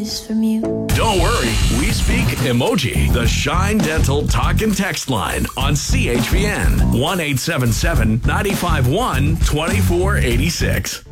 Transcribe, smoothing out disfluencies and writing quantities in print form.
from you. Don't worry, we speak emoji. The Shine Dental talk and text line on CHVN 1-877-951-2486.